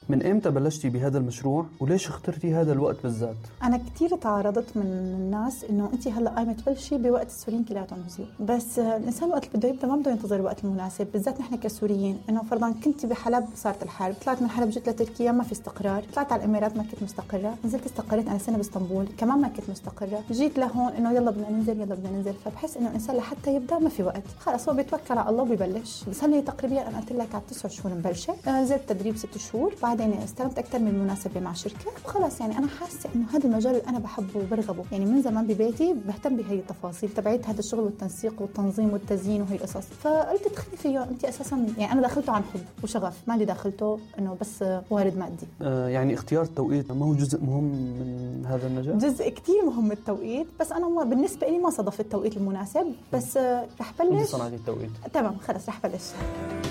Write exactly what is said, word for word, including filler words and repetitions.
من إمتى بلشتي بهذا المشروع وليش اخترتي هذا الوقت بالذات؟ أنا كتير تعرضت من الناس إنه أنت هلا قايمة تبلشي بوقت السوريين كلياتهم نزلوا، بس الإنسان وقت اللي بده يبدأ ما بده ينتظر الوقت المناسب، بالذات نحن كسوريين. إنه فرضاً كنت بحلب صارت الحرب، طلعت من حلب جيت لتركيا ما في استقرار، طلعت على الإمارات ما كنت مستقرة، نزلت استقريت أنا سنة باسطنبول كمان ما كنت مستقرة، جيت لهون إنه يلا بدنا ننزل يلا بدنا ننزل. فبحس إنه الإنسان لحتى يبدأ ما في وقت، خلاص هو بيتوكل على الله وبيبلش. بس هلا تقريبا أنا قلت لك على تسع شهور مبلشة، نزلت تدريب ست شهور، بعدين استلمت أكثر من مناسبة مع شركة وخلاص. يعني أنا حاسة إنه هذا المجال اللي أنا بحبه وبرغبه، يعني من زمان ببيتي بهتم بهي التفاصيل تبعت هذا الشغل والتنسيق والتنظيم والتزيين وهي القصص. فقلت ادخلي فيه، أنت أساسا يعني أنا دخلته عن حب وشغف، ما لي دخلته إنه بس وارد مادي. آه يعني اختيار التوقيت ما هو جزء مهم من هذا المجال؟ جزء كتير مهم التوقيت، بس أنا ما بالنسبة لي ما صادف التوقيت المناسب، بس رح بلش. صنعتي التوقيت؟ تمام خلص رح بلش.